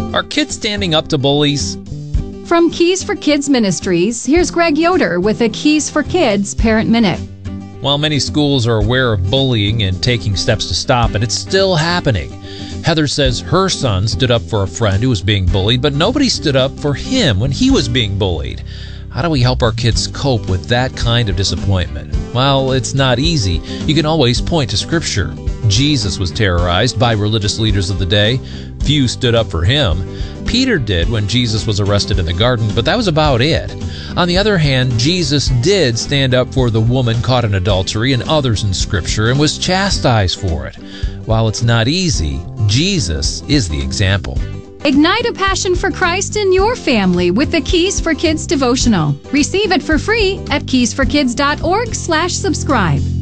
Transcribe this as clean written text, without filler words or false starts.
Are kids standing up to bullies? From Keys for Kids Ministries, here's Greg Yoder with a Keys for Kids Parent Minute. While many schools are aware of bullying and taking steps to stop it, it's still happening. Heather says her son stood up for a friend who was being bullied, but nobody stood up for him when he was being bullied. How do we help our kids cope with that kind of disappointment? Well, it's not easy. You can always point to Scripture. Jesus was terrorized by religious leaders of the day. Few stood up for him. Peter did when Jesus was arrested in the garden, but that was about it. On the other hand, Jesus did stand up for the woman caught in adultery and others in Scripture and was chastised for it. While it's not easy, Jesus is the example. Ignite a passion for Christ in your family with the Keys for Kids devotional. Receive it for free at keysforkids.org/subscribe.